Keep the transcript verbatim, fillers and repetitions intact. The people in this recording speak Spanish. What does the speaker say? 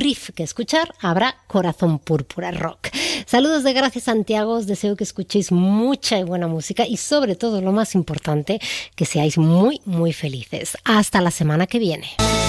riff que escuchar, habrá Corazón Púrpura Rock. Saludos de Gracias Santiago, os deseo que escuchéis mucha y buena música y sobre todo lo más importante, que seáis muy muy felices. Hasta la semana que viene.